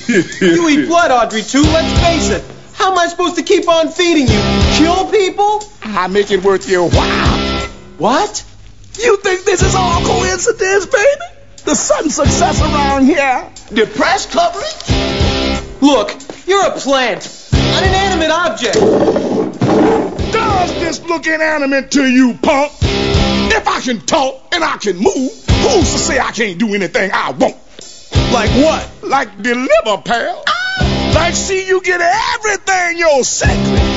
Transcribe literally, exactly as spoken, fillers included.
You eat blood, Audrey, too, let's face it. How am I supposed to keep on feeding you? Kill people? I make it worth your while. What? You think this is all coincidence, baby? The sudden success around here. The press coverage? Look, you're a plant. An inanimate object. Does this look inanimate to you, punk? If I can talk and I can move, who's to say I can't do anything I want? Like what? Like deliver, pal. Like see you get everything you're sacred.